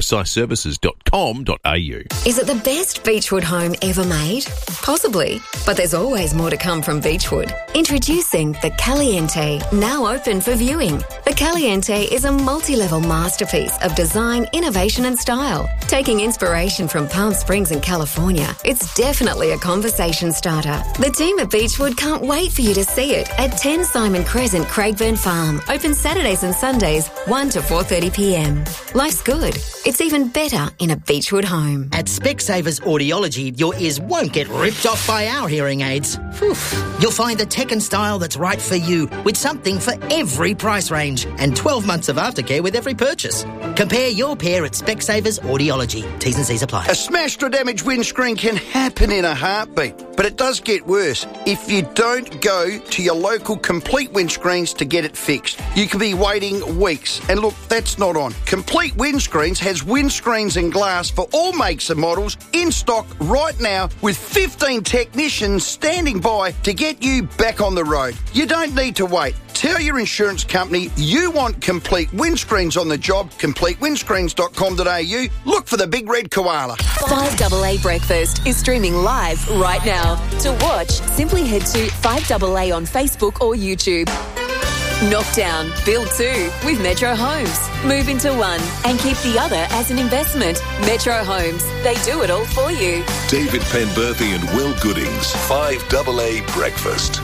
preciseservices.com.au. Is it the best Beechwood home ever made? Possibly, but there's always more to come from Beechwood. Introducing the Caliente, now open for viewing. The Caliente is a multi-level masterpiece of design, innovation and style. Taking inspiration from Palm Springs in California, it's definitely a conversation starter. The team at Beechwood can't wait for you to see it at 10 Simon Crescent, Craigburn Farm. Open Saturdays and Sundays, 1 to 4:30 p.m. Life's good. It's even better in a Beechwood home. At Specsavers Audiology, your ears won't get ripped off by our hearing aids. Whew. You'll find the tech and style that's right for you, with something for every price range and 12 months of aftercare with every purchase. Compare your pair at Specsavers Audiology. T's and C's apply. A smashed or damaged windscreen can happen in a heartbeat, but it does get worse if you don't go to your local Complete Windscreens to get it fixed. You could be waiting weeks, and look, that's not on. Complete Windscreens has windscreens and glass for all makes and models in stock right now, with 15 technicians standing by to get you back on the road. You don't need to wait. Tell your insurance company you want Complete Windscreens on the job. CompleteWindscreens.com.au. Look for the big red koala. 5AA Breakfast is streaming live right now. To watch, simply head to 5AA on Facebook or YouTube. Knockdown, build two with Metro Homes. Move into one and keep the other as an investment. Metro Homes, they do it all for you. David Penberthy and Will Goodings, 5AA Breakfast.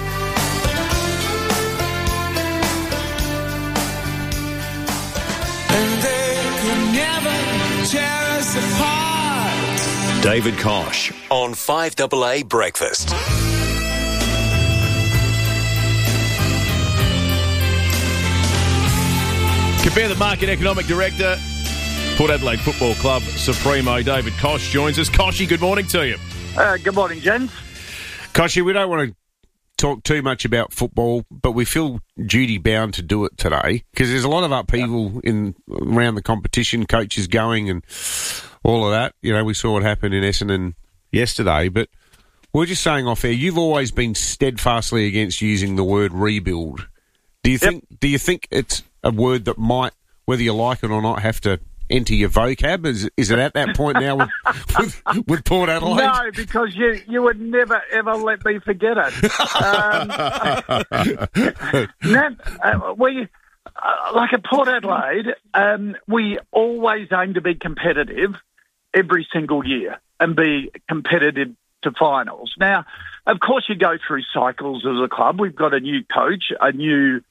And they could never tear us apart. David Kosh on 5AA Breakfast. Compare the Market Economic Director, Port Adelaide Football Club Supremo, David Kosh, joins us. Koshy, good morning to you. Good morning, gents. Koshy, we don't want to talk too much about football, but we feel duty-bound to do it today because there's a lot of upheaval around the competition, coaches going and all of that. You know, we saw what happened in Essendon yesterday, but we're just saying off air, you've always been steadfastly against using the word rebuild. Do you think it's a word that might, whether you like it or not, have to enter your vocab? Is it at that point now with Port Adelaide? No, because you would never, ever let me forget it. Like at Port Adelaide, we always aim to be competitive every single year and be competitive to finals. Now, of course, you go through cycles as a club. We've got a new coach, a new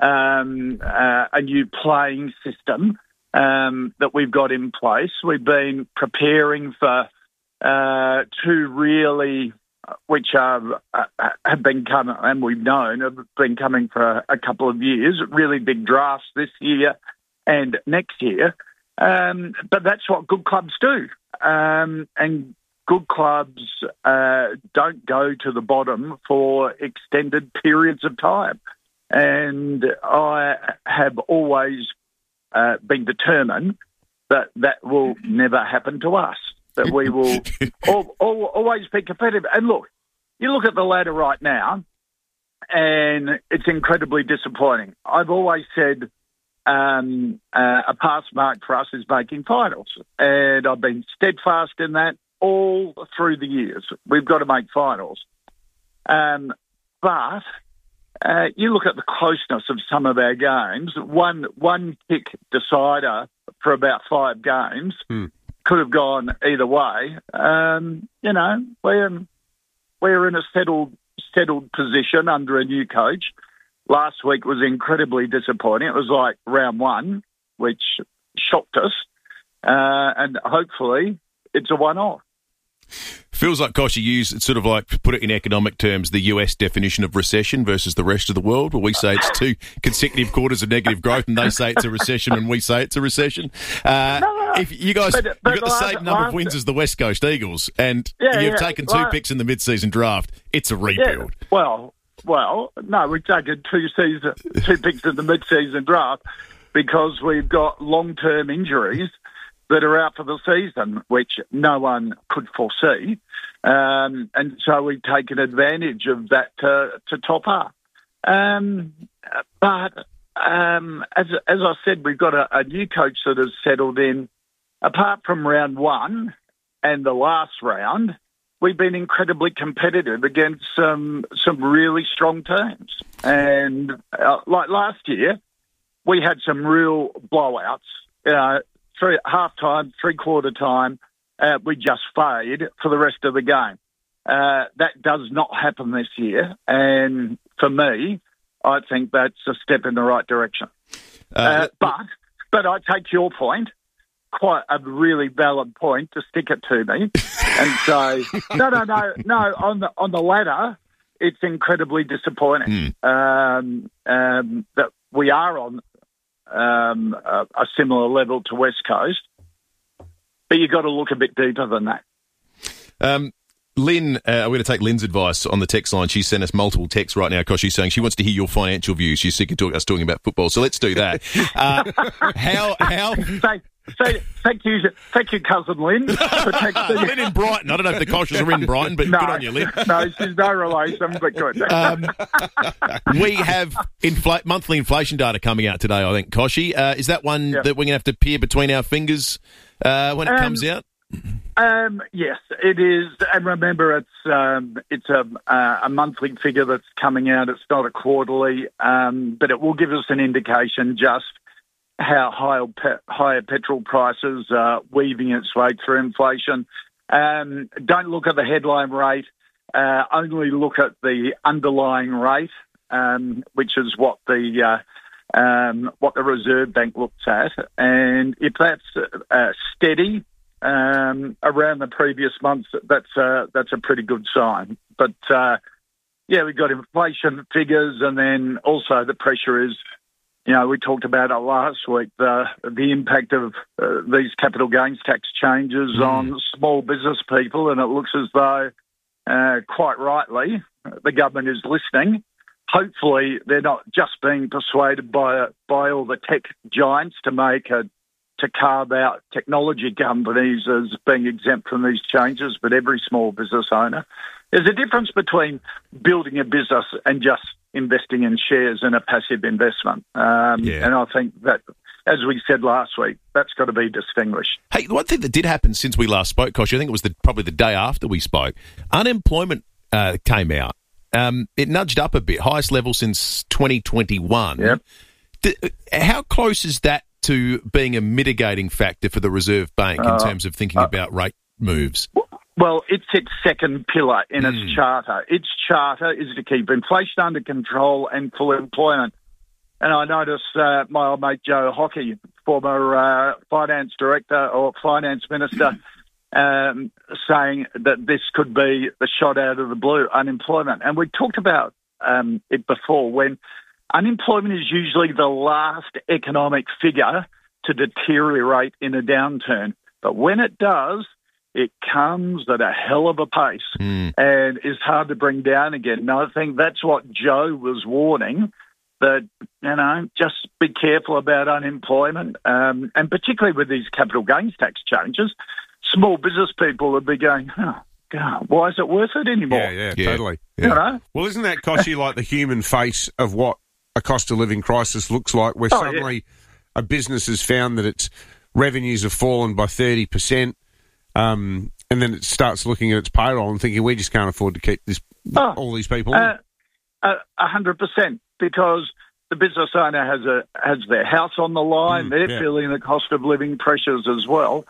playing system that we've got in place. We've been preparing for two really, which have been coming, and we've known have been coming for a couple of years. Really big drafts this year and next year. But that's what good clubs do, and good clubs don't go to the bottom for extended periods of time. And I have always been determined that will never happen to us, that we will always be competitive. And look, you look at the ladder right now, and it's incredibly disappointing. I've always said a pass mark for us is making finals, and I've been steadfast in that all through the years. We've got to make finals. But you look at the closeness of some of our games. One kick decider for about 5 games could have gone either way. You know, we're in a settled position under a new coach. Last week was incredibly disappointing. It was like round 1, which shocked us. and hopefully it's a one-off. Feels like Koshy used sort of like, to put it in economic terms, the US definition of recession versus the rest of the world, where we say it's 2 consecutive quarters of negative growth and they say it's a recession and we say it's a recession. If you guys, you've got the same number of wins as the West Coast Eagles, and you've taken 2 picks in the mid-season draft, it's a rebuild. Yeah, well, no, we've taken 2 picks in the mid-season draft because we've got long-term injuries that are out for the season, which no one could foresee. And so we've taken advantage of that to top up. But as I said, we've got a new coach that has settled in. Apart from round 1 and the last round, we've been incredibly competitive against some really strong teams. And like last year, we had some real blowouts. Half-time, three-quarter time, we just fade for the rest of the game. That does not happen this year, and for me, I think that's a step in the right direction. But I take your point, quite a really valid point, to stick it to me and say, no, on the ladder, it's incredibly disappointing that we are on a similar level to West Coast, but you've got to look a bit deeper than that. Lynn, we're going to take Lynn's advice on the text line. She sent us multiple texts right now because she's saying she wants to hear your financial views. She's sick of us talking about football, so let's do that. Thank you, cousin Lynn. For texting. Lynn in Brighton. I don't know if the Koshes are in Brighton, but good on you, Lynn. No, she's no relation, but good. We have monthly inflation data coming out today, I think, Koshy. Is that one that we're going to have to peer between our fingers when it comes out? Yes, it is. And remember, it's a monthly figure that's coming out. It's not a quarterly, but it will give us an indication just how higher petrol prices are weaving its way through inflation. Don't look at the headline rate. Only look at the underlying rate, which is what the Reserve Bank looks at. And if that's steady around the previous months, that's a pretty good sign. But we've got inflation figures, and then also the pressure is. We talked about it last week, the impact of these capital gains tax changes on small business people, and it looks as though, quite rightly, the government is listening. Hopefully, they're not just being persuaded by all the tech giants to carve out technology companies as being exempt from these changes, but every small business owner. There's a difference between building a business and just investing in shares in a passive investment. And I think that, as we said last week, that's got to be distinguished. Hey, one thing that did happen since we last spoke, Kosh, I think it was probably the day after we spoke, unemployment came out. It nudged up a bit, highest level since 2021. Yep. How close is that to being a mitigating factor for the Reserve Bank in terms of thinking about rate moves? Well, it's its second pillar in its charter. Its charter is to keep inflation under control and full employment. And I noticed my old mate Joe Hockey, former finance director or finance minister, saying that this could be the shot out of the blue, unemployment. And we talked about it before, when unemployment is usually the last economic figure to deteriorate in a downturn. But when it does, it comes at a hell of a pace and is hard to bring down again. And I think that's what Joe was warning, that, just be careful about unemployment. And particularly with these capital gains tax changes, small business people would be going, oh, God, why is it worth it anymore? Yeah, totally. Yeah. Well, isn't that, Koshy, like the human face of what a cost of living crisis looks like, where suddenly a business has found that its revenues have fallen by 30%, and then it starts looking at its payroll and thinking, we just can't afford to keep all these people in. 100%, because the business owner has their house on the line. They're feeling the cost of living pressures as well.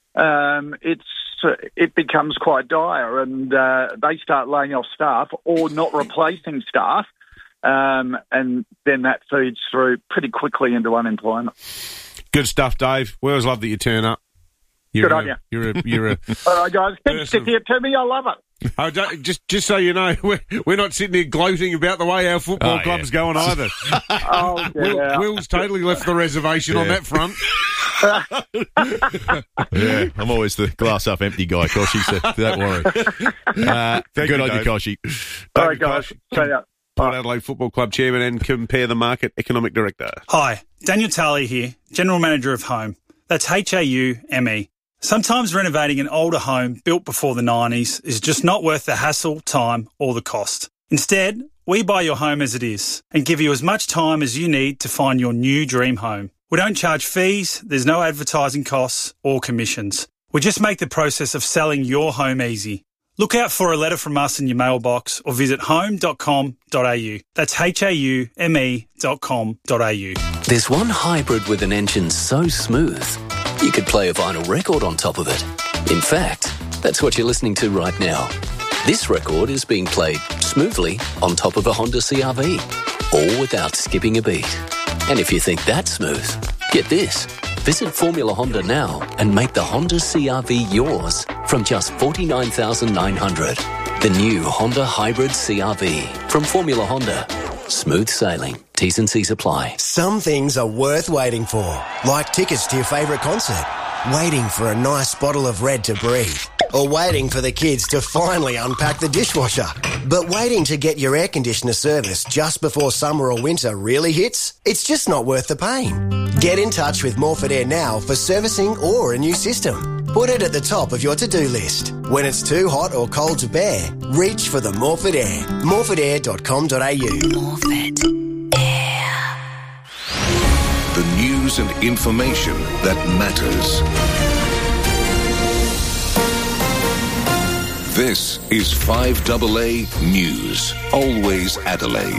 It becomes quite dire, and they start laying off staff or not replacing staff, and then that feeds through pretty quickly into unemployment. Good stuff, Dave. We always love that you turn up. Good on you. You're a All right, guys, keep sticking it to me. I love it. Oh, just so you know, we're not sitting here gloating about the way our football club's going either. Oh, yeah. Will's totally left the reservation on that front. Yeah, I'm always the glass half empty guy, Koshy, so don't worry. Good on you, Koshy. All right, guys. See ya. Port Adelaide Football Club Chairman and Compare the Market Economic Director. Hi, Daniel Tarley here, General Manager of Home. That's HAUME. Sometimes renovating an older home built before the 90s is just not worth the hassle, time or the cost. Instead, we buy your home as it is and give you as much time as you need to find your new dream home. We don't charge fees, there's no advertising costs or commissions. We just make the process of selling your home easy. Look out for a letter from us in your mailbox or visit home.com.au. That's HAUME.com.au. There's one hybrid with an engine so smooth, you could play a vinyl record on top of it. In fact, that's what you're listening to right now. This record is being played smoothly on top of a Honda CR-V, all without skipping a beat. And if you think that's smooth, get this. Visit Formula Honda now and make the Honda CR-V yours from just $49,900. The new Honda Hybrid CR-V from Formula Honda. Smooth sailing. T's and C's apply. Some things are worth waiting for, like tickets to your favourite concert, waiting for a nice bottle of Red to breathe, or waiting for the kids to finally unpack the dishwasher. But waiting to get your air conditioner serviced just before summer or winter really hits? It's just not worth the pain. Get in touch with Morford Air now for servicing or a new system. Put it at the top of your to-do list. When it's too hot or cold to bear, reach for the Morford Air. morfordair.com.au. Morford. The news and information that matters. This is 5AA News. Always Adelaide.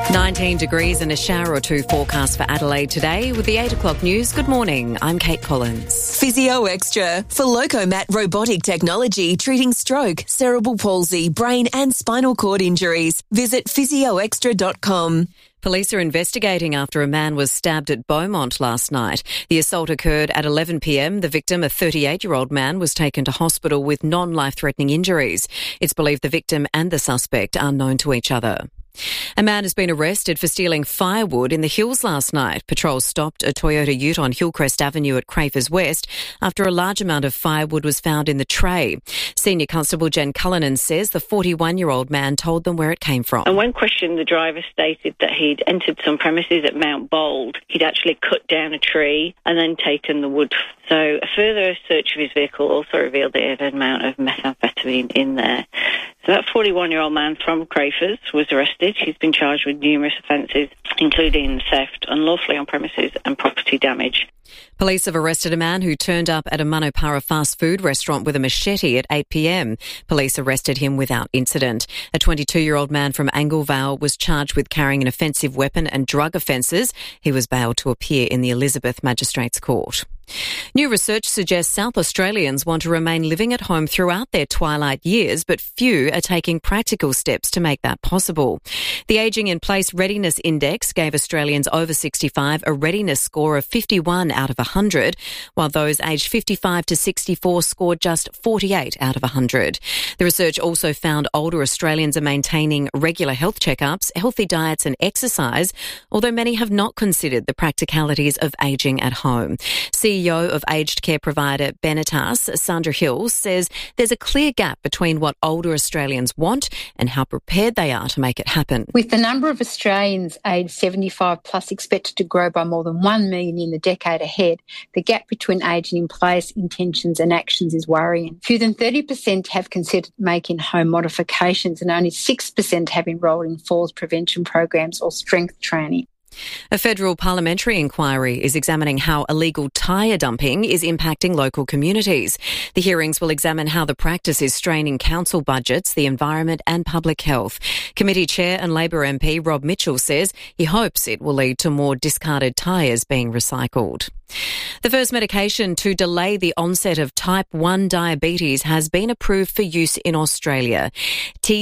19 degrees and a shower or two forecast for Adelaide today. With the 8 o'clock news, good morning. I'm Kate Collins. Physio Extra for Locomat robotic technology treating stroke, cerebral palsy, brain and spinal cord injuries. Visit physioextra.com. Police are investigating after a man was stabbed at Beaumont last night. The assault occurred at 11 p.m. The victim, a 38-year-old man, was taken to hospital with non-life-threatening injuries. It's believed the victim and the suspect are known to each other. A man has been arrested for stealing firewood in the hills last night. Patrol stopped a Toyota Ute on Hillcrest Avenue at Crafers West after a large amount of firewood was found in the tray. Senior Constable Jen Cullinan says the 41-year-old man told them where it came from. And when questioned, the driver stated that he'd entered some premises at Mount Bold. He'd actually cut down a tree and then taken the wood. So a further search of his vehicle also revealed that it had an amount of methamphetamine in there. So that 41-year-old man from Crafers was arrested. He's been charged with numerous offences, including theft, unlawfully on premises and property damage. Police have arrested a man who turned up at a Manupara fast food restaurant with a machete at 8 p.m. Police arrested him without incident. A 22-year-old man from Anglevale was charged with carrying an offensive weapon and drug offences. He was bailed to appear in the Elizabeth Magistrates Court. New research suggests South Australians want to remain living at home throughout their twilight years, but few are taking practical steps to make that possible. The Ageing in Place Readiness Index gave Australians over 65 a readiness score of 51 out of 100, while those aged 55 to 64 scored just 48 out of 100. The research also found older Australians are maintaining regular health checkups, healthy diets and exercise, although many have not considered the practicalities of ageing at home. CEO of aged care provider Benetas, Sandra Hill, says there's a clear gap between what older Australians want and how prepared they are to make it happen. With the number of Australians aged 75 plus expected to grow by more than 1 million in the decade ahead, the gap between ageing in place intentions and actions is worrying. Fewer than 30% have considered making home modifications and only 6% have enrolled in falls prevention programs or strength training. A federal parliamentary inquiry is examining how illegal tyre dumping is impacting local communities. The hearings will examine how the practice is straining council budgets, the environment and public health. Committee Chair and Labor MP Rob Mitchell says he hopes it will lead to more discarded tyres being recycled. The first medication to delay the onset of type 1 diabetes has been approved for use in Australia.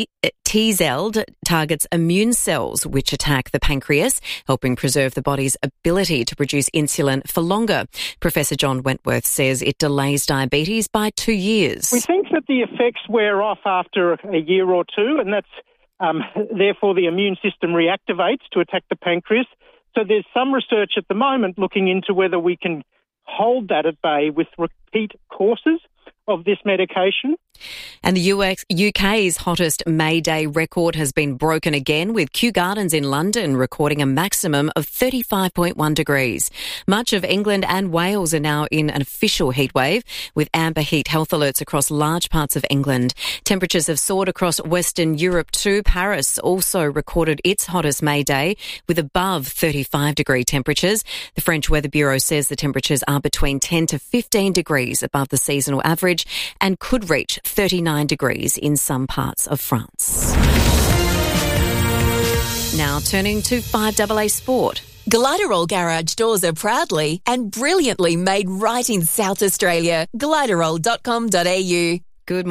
T-Zeld targets immune cells which attack the pancreas, helping preserve the body's ability to produce insulin for longer. Professor John Wentworth says it delays diabetes by 2 years. We think that the effects wear off after a year or two, and that's therefore the immune system reactivates to attack the pancreas. So there's some research at the moment looking into whether we can hold that at bay with repeat courses of this medication. And the UK's hottest May Day record has been broken again, with Kew Gardens in London recording a maximum of 35.1 degrees. Much of England and Wales are now in an official heatwave, with amber heat health alerts across large parts of England. Temperatures have soared across Western Europe too. Paris also recorded its hottest May Day with above 35-degree temperatures. The French Weather Bureau says the temperatures are between 10 to 15 degrees above the seasonal average and could reach 39 degrees in some parts of France. Now turning to 5AA Sport. Gliderol Garage doors are proudly and brilliantly made right in South Australia. Gliderol.com.au.